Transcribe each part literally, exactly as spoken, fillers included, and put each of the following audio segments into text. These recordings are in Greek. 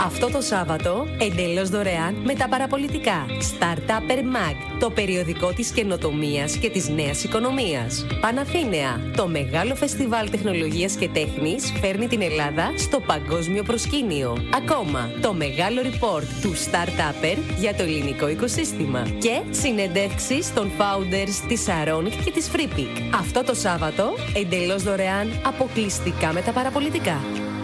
Αυτό το Σάββατο, εντελώς δωρεάν με τα παραπολιτικά. Startupper Mag, το περιοδικό της καινοτομίας και της νέας οικονομίας. Παναθήναια, το μεγάλο φεστιβάλ τεχνολογίας και τέχνης φέρνει την Ελλάδα στο παγκόσμιο προσκήνιο. Ακόμα, το μεγάλο report του Startupper για το ελληνικό οικοσύστημα. Και συνεντεύξεις των founders της Saronic και της Freepik. Αυτό το Σάββατο, εντελώς δωρεάν, αποκλειστικά με τα παραπολιτικά.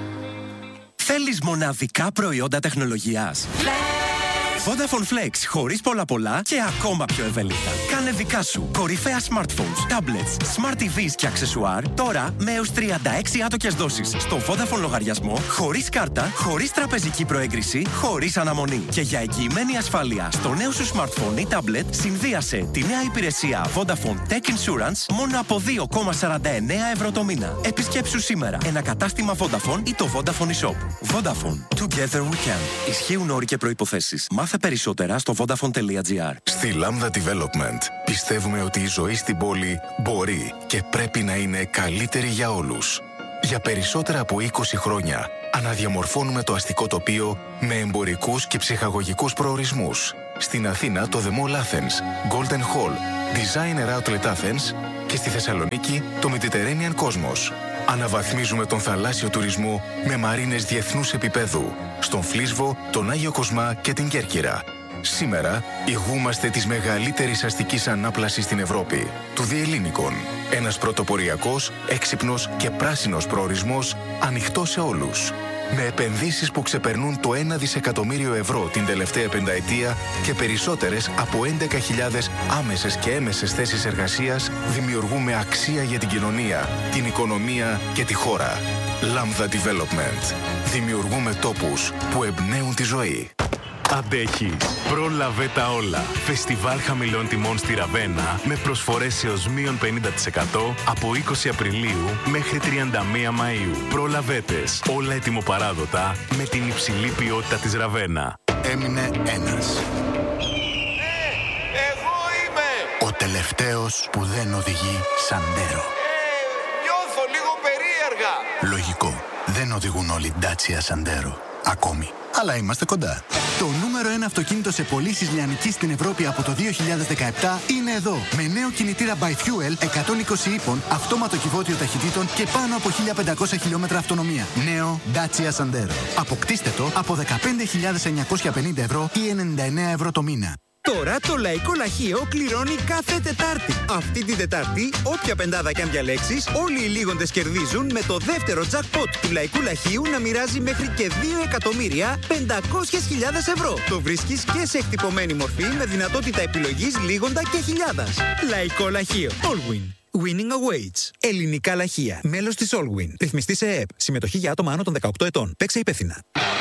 Θέλεις μοναδικά προϊόντα τεχνολογίας? Vodafone Flex, χωρίς πολλά πολλά και ακόμα πιο ευέλικτα. Κάνε δικά σου κορυφαία smartphones, tablets, smart τι βις και αξεσουάρ τώρα με έως τριάντα έξι άτοκες δόσεις στο Vodafone λογαριασμό, χωρίς κάρτα, χωρίς τραπεζική προέγκριση, χωρίς αναμονή. Και για εγγυημένη ασφάλεια στο νέο σου smartphone ή tablet, συνδύασε τη νέα υπηρεσία Vodafone Tech Insurance μόνο από δύο κόμμα σαράντα εννέα ευρώ το μήνα. Επισκέψου σήμερα ένα κατάστημα Vodafone ή το Vodafone eShop. Vodafone. Together we can. Ισχύουν όροι και προϋποθέσεις. Μάθε περισσότερα στο vodafone τελεία gr. Στη Lambda Development πιστεύουμε ότι η ζωή στην πόλη μπορεί και πρέπει να είναι καλύτερη για όλους. Για περισσότερα από είκοσι χρόνια αναδιαμορφώνουμε το αστικό τοπίο με εμπορικούς και ψυχαγωγικούς προορισμούς. Στην Αθήνα το The Mall Athens, Golden Hall, Designer Outlet Athens και στη Θεσσαλονίκη το Mediterranean Cosmos. Αναβαθμίζουμε τον θαλάσσιο τουρισμό με μαρίνες διεθνούς επίπεδου στον Φλίσβο, τον Άγιο Κοσμά και την Κέρκυρα. Σήμερα ηγούμαστε της μεγαλύτερης αστικής ανάπλασης στην Ευρώπη, του The Hellinikon. Ένας πρωτοποριακός, έξυπνος και πράσινος προορισμός ανοιχτός σε όλους. Με επενδύσεις που ξεπερνούν το ένα δισεκατομμύριο ευρώ την τελευταία πενταετία και περισσότερες από έντεκα χιλιάδες άμεσες και έμεσες θέσεις εργασίας, δημιουργούμε αξία για την κοινωνία, την οικονομία και τη χώρα. Lambda Development. Δημιουργούμε τόπους που εμπνέουν τη ζωή. Αντέχεις. Πρόλαβε τα όλα. Φεστιβάλ χαμηλών τιμών στη Ραβένα με προσφορές έως μείον πενήντα τοις εκατό από είκοσι Απριλίου μέχρι τριάντα μία Μαΐου. Προλαβέτες. Όλα ετοιμοπαράδοτα με την υψηλή ποιότητα της Ραβένα. Έμεινε ένας. Ναι, εγώ είμαι! Ο τελευταίος που δεν οδηγεί Σαντέρο. Ε, νιώθω λίγο περίεργα. Λογικό. Δεν οδηγούν όλοι Dacia Σαντέρο. Ακόμη. Αλλά είμαστε κοντά. Το νούμερο ένα αυτοκίνητο σε πωλήσεις λιανικής στην Ευρώπη από το δύο χιλιάδες δεκαεπτά είναι εδώ. Με νέο κινητήρα By Fuel εκατόν είκοσι ύπων, αυτόματο κυβότιο ταχυτήτων και πάνω από χίλια πεντακόσια χιλιόμετρα αυτονομία. Νέο Dacia Sandero. Αποκτήστε το από δεκαπέντε χιλιάδες εννιακόσια πενήντα ευρώ ή ενενήντα εννέα ευρώ το μήνα. Τώρα το Λαϊκό Λαχείο κληρώνει κάθε Τετάρτη. Αυτή την Τετάρτη, όποια πεντάδα κι αν διαλέξεις, όλοι οι λίγοντες κερδίζουν με το δεύτερο jackpot του Λαϊκού Λαχείου να μοιράζει μέχρι και δύο εκατομμύρια πεντακόσιες χιλιάδες ευρώ. Το βρίσκεις και σε εκτυπωμένη μορφή με δυνατότητα επιλογής λίγοντα και χιλιάδας. Λαϊκό Λαχείο. Allwin. Winning awaits. Ελληνικά λαχεία. Μέλος της Allwin. Ρυθμιστή σε ΕΕΠ. Συμμετοχή για άτομα άνω των δεκαοκτώ ετών. Παίξε υπεύθυνα.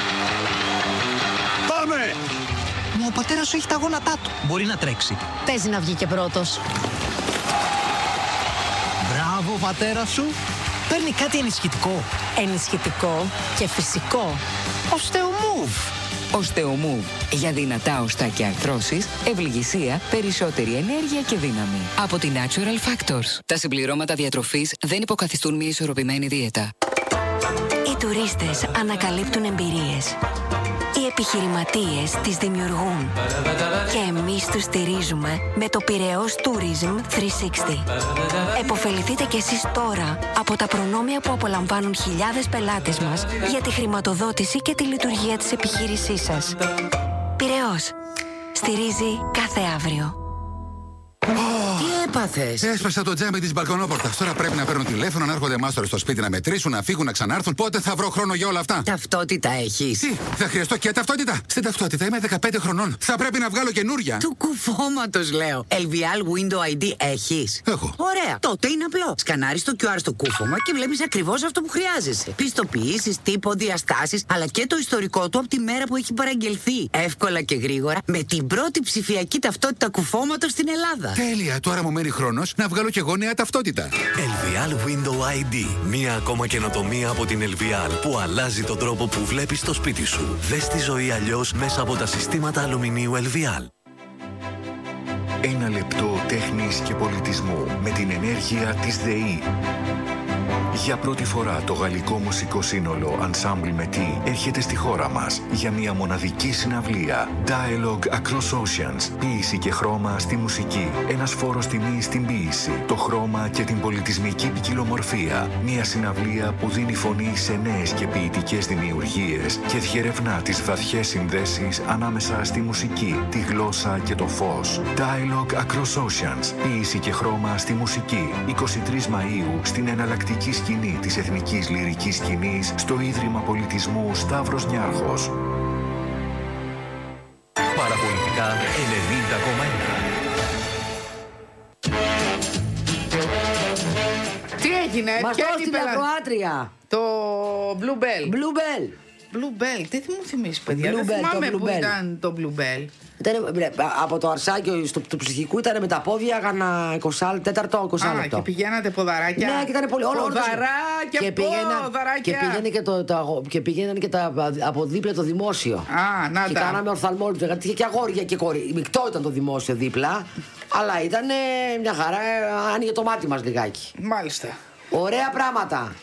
Πάμε! Μα ο πατέρας σου έχει τα γόνατά του. Μπορεί να τρέξει. Παίζει να βγει και πρώτος. Μπράβο, πατέρα σου. Παίρνει κάτι ενισχυτικό. Ενισχυτικό και φυσικό. Οστεομούβ. Οστεομούβ. Για δυνατά οστά και αρθρώσεις, ευληγησία, περισσότερη ενέργεια και δύναμη. Από τη Natural Factors. Τα συμπληρώματα διατροφής δεν υποκαθιστούν μια ισορροπημένη δίαιτα. Οι τουρίστες ανακαλύπτουν εμπειρίες. Οι επιχειρηματίες τις δημιουργούν. Και εμείς τους στηρίζουμε με το Πειραιώς Tourism τριακόσια εξήντα. Εποφεληθείτε κι εσείς τώρα από τα προνόμια που απολαμβάνουν χιλιάδες πελάτες μας για τη χρηματοδότηση και τη λειτουργία της επιχείρησής σας. Πειραιώς. Στηρίζει κάθε αύριο. Τι έπαθες? Έσπασα το τζάμι της μπαλκονόπορτας. Τώρα πρέπει να παίρνω τηλέφωνο, να έρχονται μάστορες στο σπίτι να μετρήσουν, να φύγουν, να ξανάρθουν. Πότε θα βρω χρόνο για όλα αυτά? Ταυτότητα έχεις? Τι, θα χρειαστώ και ταυτότητα? Στην ταυτότητα είμαι δεκαπέντε χρονών. Θα πρέπει να βγάλω καινούρια. Του κουφώματος λέω. ελ βι ελ Window άι ντι έχεις? Έχω. Ωραία. Τότε είναι απλό. Σκανάρεις το κιου αρ στο κούφωμα και βλέπεις ακριβώς αυτό που χρειάζεσαι. Πιστοποιήσεις, τύπο, διαστάσεις, αλλά και το ιστορικό του από τη μέρα που έχει παραγγελθεί. Εύκολα και γρήγορα με την πρώτη ψηφιακή ταυτότητα κουφώματος στην Ελλάδα. Τέλεια. Τώρα μου μένει χρόνος να βγάλω και εγώ νέα ταυτότητα. ελ βι ελ Window άι ντι. Μία ακόμα καινοτομία από την ελ βι ελ που αλλάζει τον τρόπο που βλέπεις το σπίτι σου. Δες τη ζωή αλλιώς μέσα από τα συστήματα αλουμινίου ελ βι ελ. Ένα λεπτό τέχνης και πολιτισμού με την ενέργεια της ΔΕΗ. Για πρώτη φορά το γαλλικό μουσικό σύνολο Ensemble Métis έρχεται στη χώρα μας για μια μοναδική συναυλία. Dialogue Across Oceans. Ποίηση και χρώμα στη μουσική. Ένας φόρος τιμής στην ποίηση, το χρώμα και την πολιτισμική ποικιλομορφία. Μια συναυλία που δίνει φωνή σε νέες και ποιητικές δημιουργίες και διερευνά τις βαθιές συνδέσεις ανάμεσα στη μουσική, τη γλώσσα και το φως. Dialogue Across Oceans. Ποίηση και χρώμα στη μουσική. εικοστή τρίτη Μαΐου στην εναλλακτική σκηνή της Εθνικής Λυρικής Σκηνής στο Ίδρυμα Πολιτισμού Σταύρος Νιάρχος. Παραπολιτικά ενενήντα κόμμα ένα. Τι έγινε, μας ποια δώσει είναι η την πελα... ακροάτρια. Το Blue Bell. Blue Bell. Blue Bell, τι μου θυμίζει, παιδιά. Blue Δεν Bell, θυμάμαι το Blue που Bell. ήταν το Blue Bell. Ήταν, από το αρσάκι στο, του ψυχικού ήταν με τα πόδια, έκανα είκοσι τέταρτο, είκοσι Α, λεπτό. και πηγαίνατε ποδαράκια. Ναι, και ήταν πολύ όλο. Ποδαράκια, και πήγαιναν, ποδαράκια. και πήγαινε και, το, το, και πήγαιναν και τα, από δίπλα το δημόσιο. Α, να και τα. κάναμε ορθαλμόλυτο, γιατί είχε και αγόρια και κόρη. Μεικτό ήταν το δημόσιο δίπλα, αλλά ήταν μια χαρά, άνοιγε το μάτι μας λιγάκι. Μάλιστα. Ωραία πράγματα.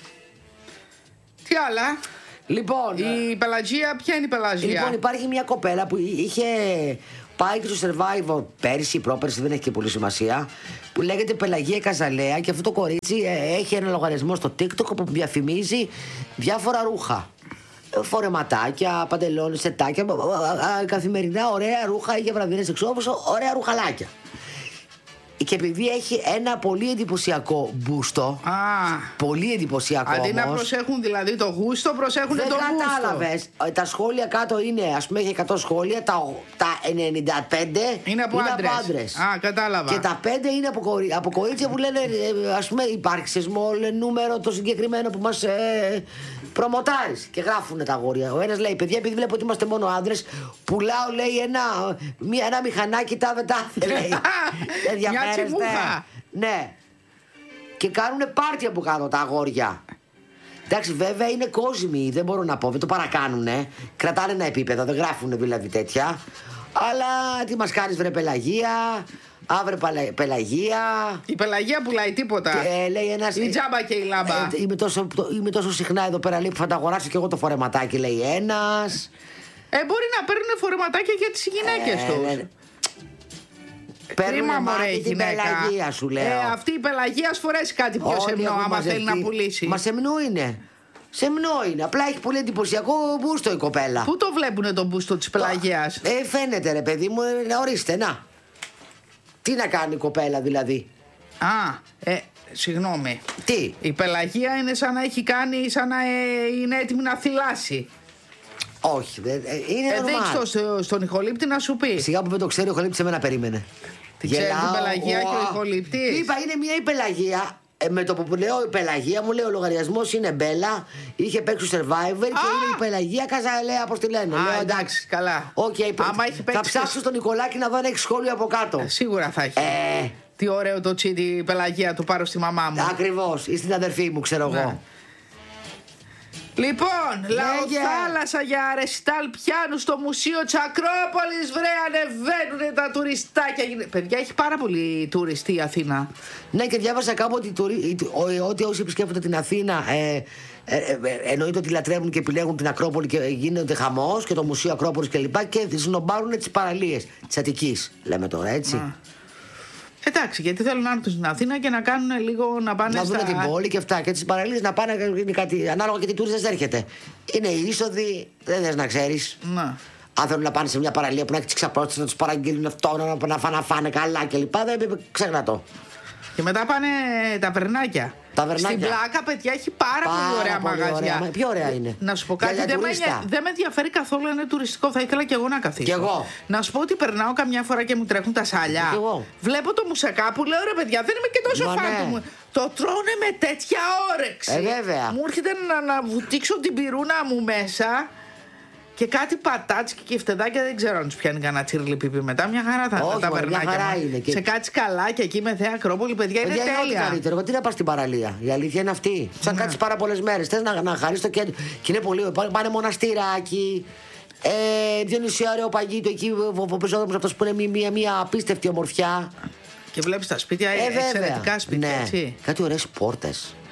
Τι άλλα. Λοιπόν, η Πελαγία, ποια είναι η Πελαγία? Λοιπόν, υπάρχει μια κοπέλα που είχε πάει και στο Survivor πέρσι, πρόπερσι, δεν έχει και πολύ σημασία, που λέγεται Πελαγία Καζαλέα, και αυτό το κορίτσι έχει ένα λογαριασμό στο TikTok που διαφημίζει διάφορα ρούχα. Φορεματάκια, παντελόνι, σετάκια, καθημερινά ωραία ρούχα για βραδινές εξόδους, ωραία ρουχαλάκια. Και επειδή έχει ένα πολύ εντυπωσιακό μπούστο. Α, πολύ εντυπωσιακό. Αντί όμως, να προσέχουν δηλαδή το γούστο, προσέχουν το γούστο. Δεν κατάλαβες. Τα σχόλια κάτω είναι, ας πούμε, έχει εκατό σχόλια. Τα, τα ενενήντα πέντε είναι από άντρες. Α, κατάλαβα. Και τα πέντε είναι από, κορί, από κορίτσια που λένε, ας πούμε, υπάρχει σε small νούμερο το συγκεκριμένο που μας ε, προμοτάρεις. Και γράφουν τα αγόρια. Ο ένας λέει, παιδιά, επειδή βλέπω ότι είμαστε μόνο άντρες, πουλάω, λέει, ένα, μια, ένα μηχανάκι τάδε τάδε, λέει. Μια τσιμούχα. Ναι. Και κάνουνε πάρτι από κάτω τα αγόρια. Εντάξει, βέβαια είναι κόσμοι, δεν μπορώ να πω, δεν το παρακάνουνε. Κρατάνε ένα επίπεδο, δεν γράφουνε δηλαδή τέτοια. Αλλά τι μας κάνεις, βρε Πελαγία? Αύριο Πελαγία. Η Πελαγία πουλάει τίποτα. Και λέει ένας, η τζάμπα και η λάμπα. Ε, είμαι, τόσο, είμαι τόσο συχνά εδώ πέρα, λέει, που θα τα αγοράσω και εγώ το φορεματάκι, λέει ένας. Ε, μπορεί να παίρνουν φορεματάκια για τις γυναίκες ε, τους. Ε, Κρίμα, μωρέ, την Πελαγία σου λέω. Ε, αυτή η Πελαγία ας φορέσει κάτι πιο σεμνό, άμα θέλει να πουλήσει. Μα σεμνό είναι. Σεμνό είναι. Απλά έχει πολύ εντυπωσιακό μπούστο η κοπέλα. Πού το βλέπουνε τον μπούστο της Πελαγίας? Ε, φαίνεται, ρε παιδί μου, ε, ορίστε, να. Τι να κάνει η κοπέλα δηλαδή? Α, ε, συγγνώμη. Τι? Η Πελαγία είναι σαν να έχει κάνει, σαν να ε, είναι έτοιμη να θυλάσει. Όχι, δεν, ε, είναι ε, δεν έχεις στο, στον ηχολήπτη να σου πει. Σιγά που δεν το ξέρει, ο ηχολήπτης εμένα περίμενε. Την ξέρει την Πελαγία oh. και ο ηχολήπτης? Είπα, είναι μια η Πελαγία. Ε, με το που λέω η Πελαγία μου λέει ο λογαριασμός είναι Μπέλα. Είχε παίξει στο Survivor ah. και είναι η Πελαγία Καζαλέα, πώς τη λένε. Α, λέω, εντάξει, καλά. Okay, άμα έχει θα ψάξω στον Νικολάκη να δω αν έχει σχόλιο από κάτω. Ε, σίγουρα θα έχει. Ε, Τι ωραίο το τσίτι η Πελαγία, του πάρω στη μαμά μου. Ακριβώς, ή στην αδερφή μου, ξέρω ναι. εγώ. Λοιπόν, λαοθάλασσα για ρεσιτάλ πιάνου στο Μουσείο της Ακρόπολης, βρε, ανεβαίνουνε τα τουριστάκια. Παιδιά, έχει πάρα πολύ τουριστή η Αθήνα. Ναι, και διάβασα κάπου ότι, ότι όσοι επισκέφτονται την Αθήνα ε, ε, ε, εννοείται ότι λατρεύουν και επιλέγουν την Ακρόπολη και γίνεται χαμός και το Μουσείο Ακρόπολης κλπ. Και, και σνομπάρουν τις παραλίες της Αττικής, λέμε τώρα, έτσι. Α. Εντάξει, γιατί θέλουν να έρθουν στην Αθήνα και να κάνουν λίγο να πάνε να στα... δουν την πόλη και αυτά. Και τις παραλίες να πάνε είναι κάτι ανάλογα και τι τουρίστες έρχεται. Είναι οι είσοδοι, δεν θες να ξέρεις. Να. Αν θέλουν να πάνε σε μια παραλία που να έχει τις ξαπρότητες, να τους παραγγείλουν αυτό, να, να, φάνε, να φάνε καλά κλπ. Δεν ξέχνα το. Και μετά πάνε τα περνάκια. Τα βερνάκια. Στην Πλάκα, παιδιά, έχει πάρα, πάρα πολύ ωραία πολύ μαγαζιά. Ωραία. Πιο ωραία είναι. Να σου πω κάτι, δεν με, δεν με ενδιαφέρει καθόλου αν είναι τουριστικό. Θα ήθελα και εγώ να καθίσω. Και εγώ. Να σου πω ότι περνάω καμιά φορά και μου τρέχουν τα σάλια. Και εγώ. Βλέπω το μουσακά που λέω, ρε παιδιά, δεν είμαι και τόσο φαν του. Το τρώνε με τέτοια όρεξη. Ε, βέβαια. Μου έρχεται να, να βουτήξω την πυρούνα μου μέσα. Και κάτι πατάτσικι και φτεδάκια, δεν ξέρω αν τους πιάνει κανένα τσίρλι πιπί μετά. Μια χαρά θα είναι τα περνάκια. Και... Σε κάτι σκαλάκια εκεί με Θέα Ακρόπολη, παιδιά, παιδιά είναι τέλεια. Είναι καλύτερο. Εγώ τι να πας στην παραλία. Η αλήθεια είναι αυτή. Σαν ναι. κάτσεις πάρα πολλές μέρες. Θες να, να χαρείς το κέντρο. Και είναι πολύ. Πάνε μοναστηράκι. Ε, Διονυσία Αρεοπαγίτο εκεί. Ο πεζόδρομος αυτός που είναι μια, μια απίστευτη ομορφιά. Και βλέπεις τα σπίτια, ε, εξαιρετικά σπίτια. Ναι. Έτσι. Κάτι ωραίες πόρτες.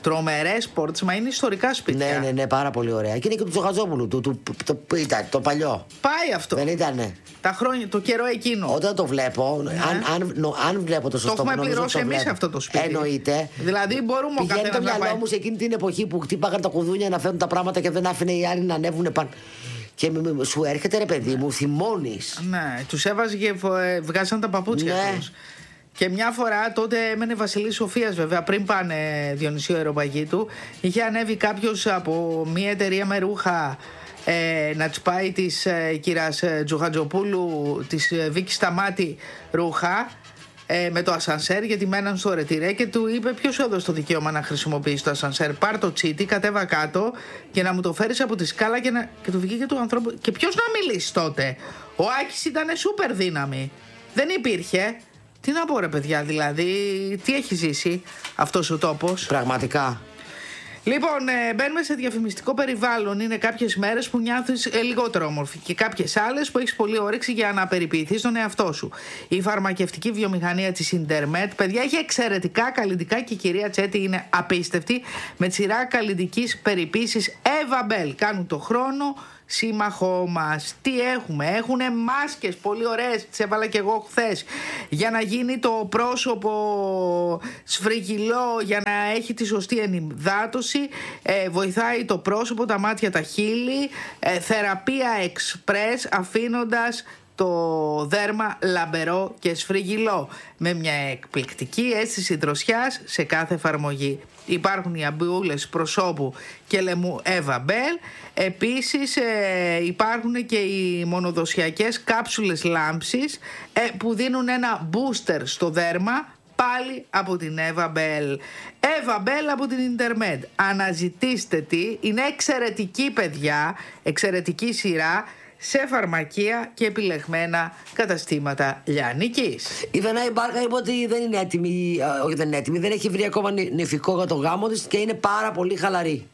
Τρομερές πόρτες, μα είναι ιστορικά σπίτια. Ναι, ναι, ναι, πάρα πολύ ωραία. Και είναι και του Τζοχατζόπουλου, του, του, το, το, ήταν, το παλιό. Πάει αυτό. Δεν ήτανε. Τα χρόνια, το καιρό εκείνο. Όταν το βλέπω, ναι. αν, αν, νο, αν βλέπω το σωστό. Το έχουμε πληρώσει εμείς αυτό το σπίτι. Εννοείται. Δηλαδή μπορούμε ο καθένας το να πάει. μυαλό μου σε εκείνη την εποχή που χτύπαγαν τα κουδούνια να φέρουν τα πράγματα και δεν άφηνε οι άλλοι να ανέβουν πάνω. Και σου έρχεται, ρε παιδί μου, θυμώνεις. Ναι, τους έβαζε και βγάζαν τα παπούτσια ναι. τους. Και μια φορά τότε έμενε Βασιλής Σοφίας, βέβαια, πριν πάνε Διονυσίου Αεροπαγίτου. Είχε ανέβει κάποιος από μια εταιρεία με ρούχα ε, να της πάει της ε, κυράς ε, Τζοχατζοπούλου, της ε, Βίκης Σταμάτη ρούχα. Ε, με το ασανσέρ, γιατί μέναν στο ρετυρέ και του είπε: ποιος σου έδωσε το δικαίωμα να χρησιμοποιήσει το ασανσέρ? Πάρ' το τσίτι, κατέβα κάτω και να μου το φέρεις από τη σκάλα. Και, να... και του βγήκε του ανθρώπου. Και ποιος να μιλήσει τότε? Ο Άκης ήταν σούπερ δύναμη. Δεν υπήρχε. Τι να πω, ρε παιδιά, δηλαδή, τι έχει ζήσει αυτός ο τόπος. Πραγματικά. Λοιπόν, ε, μπαίνουμε σε διαφημιστικό περιβάλλον. Είναι κάποιες μέρες που νιώθεις ε, λιγότερο όμορφη και κάποιες άλλες που έχεις πολύ όρεξη για να περιποιηθείς τον εαυτό σου. Η φαρμακευτική βιομηχανία της Ιντερμετ, παιδιά, έχει εξαιρετικά καλλιτικά και η κυρία Τσέτη είναι απίστευτη με τη σειρά καλλιτικής περιποίησης Eva Bell. Κάνουν το χρόνο σύμμαχό μας. Τι έχουμε? Έχουνε μάσκες πολύ ωραίες, τις έβαλα και εγώ χθες, για να γίνει το πρόσωπο σφριγγυλό, για να έχει τη σωστή ενυδάτωση. ε, βοηθάει το πρόσωπο, τα μάτια, τα χείλη. ε, θεραπεία εξπρές, αφήνοντας το δέρμα λαμπερό και σφριγγυλό, με μια εκπληκτική αίσθηση δροσιάς σε κάθε εφαρμογή. Υπάρχουν οι αμπιούλες προσώπου και λαιμού Eva Bell. Επίσης ε, υπάρχουν και οι μονοδοσιακές κάψουλες λάμψης ε, που δίνουν ένα booster στο δέρμα, πάλι από την Eva Bell. Eva Bell από την Ιντερμετ. Αναζητήστε τη, είναι εξαιρετική, παιδιά, εξαιρετική σειρά σε φαρμακεία και επιλεγμένα καταστήματα λιανικής. Η Δανάη Μπάρκα είπε ότι δεν είναι έτοιμη, όχι δεν είναι έτοιμη, δεν έχει βρει ακόμα νηφικό για το γάμο της και είναι πάρα πολύ χαλαρή.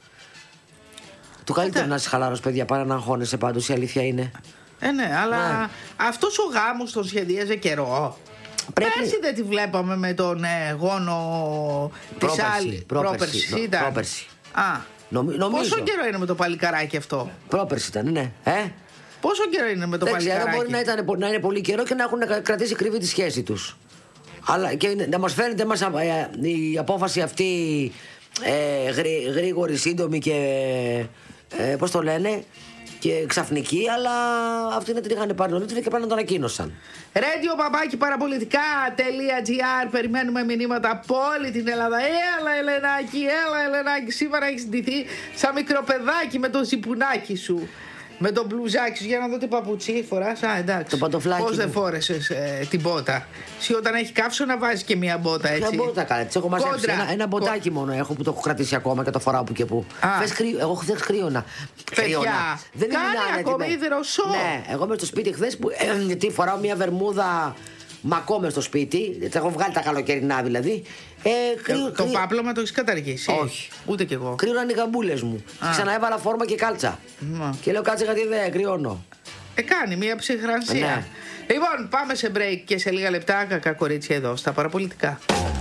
Του καλύτερα να είσαι χαλαρός, παιδιά, παρά να αγχώνεσαι, πάντως η αλήθεια είναι. Ε, ναι, αλλά ναι. Αυτός ο γάμος τον σχεδίαζε καιρό. Πρέπει... Πέρσι δεν τη βλέπαμε με τον ε, γόνο της άλλης. Πρόπερση. Νο, πρόπερση. Α, Νομ, νομίζω. Πόσο καιρό είναι με το παλικαράκι αυτό? Πρόπερση ήταν, ναι. Ε? Πόσο καιρό είναι με το δεν παλικαράκι? Ξέρω, μπορεί να, ήταν, να είναι πολύ καιρό και να έχουν κρατήσει κρύβη τη σχέση τους. Αλλά και να μας φαίνεται μας, ε, η απόφαση αυτή ε, γρή, γρήγορη, σύντομη και ε, πώς το λένε, και ξαφνική, αλλά αυτοί να την είχαν πάρει νωρίτερα και πάνε να τον ανακοίνωσαν. Radio παπάκι παραπολιτικά.gr. Περιμένουμε μηνύματα από όλη την Ελλάδα. Έλα, Ελενάκη, έλα, Ελενάκη. Σήμερα έχει ντυθεί σαν μικροπαιδάκι με το ζιπουνάκι σου. Με το μπλουζάκι σου, για να δω τι παπουτσί φοράς. Α, εντάξει. Το παντοφλάκι. Πώς δεν φόρεσες ε, την μπότα? Εσύ όταν έχει καύσο να βάζεις και μία μπότα, έτσι. Μια μπότα, καλά. Τις έχω μαζέψει. Ένα, ένα μποτάκι Κο... μόνο έχω που το έχω κρατήσει ακόμα και το φοράω που και που. Κρύ... Εγώ χθες κρύωνα. Παιδιά, δεν κάνει ακόμα υδροσό. Ναι, εγώ είμαι στο σπίτι χθες που. Ε, γιατί φοράω μια βερμούδα μακό μες στο σπίτι. Τα έχω βγάλει τα καλοκαιρινά δηλαδή. Ε, κρύο, το το κρύο... πάπλωμα το έχεις καταργήσει? Όχι. Ούτε κι εγώ. Κρύωναν οι γαμπούλες μου. Ξανά έβαλα φόρμα και κάλτσα. Μα. Και λέω κάτσε γιατί δεν κρυώνω. Ε, κάνει μια ψυχρανσία. Ναι. Λοιπόν, πάμε σε break και σε λίγα λεπτά κακά κορίτσια εδώ στα παραπολιτικά.